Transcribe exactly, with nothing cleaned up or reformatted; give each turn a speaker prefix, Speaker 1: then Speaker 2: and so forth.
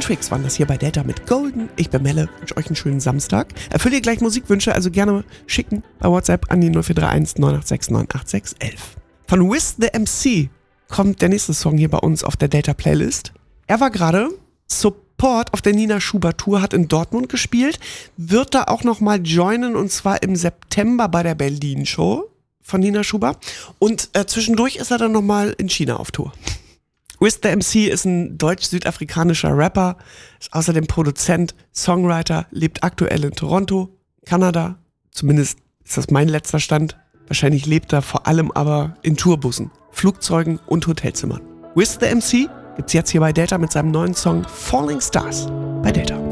Speaker 1: Matrix waren das hier bei Delta mit Golden. Ich bin Melle, wünsche euch einen schönen Samstag. Erfüllt ihr gleich Musikwünsche, also gerne schicken bei WhatsApp an die null vier drei eins neun acht sechs neun acht sechs eins eins. Von Wiz the M C kommt der nächste Song hier bei uns auf der Delta Playlist. Er war gerade Support auf der Nina Schubert Tour, hat in Dortmund gespielt, wird da auch nochmal joinen und zwar im September bei der Berlin Show von Nina Schubert und äh, zwischendurch ist er dann nochmal in China auf Tour. Wiz the M C ist ein deutsch-südafrikanischer Rapper, ist außerdem Produzent, Songwriter, lebt aktuell in Toronto, Kanada. Zumindest ist das mein letzter Stand. Wahrscheinlich lebt er vor allem aber in Tourbussen, Flugzeugen und Hotelzimmern. Wiz the M C gibt's jetzt hier bei Delta mit seinem neuen Song Falling Stars bei Delta.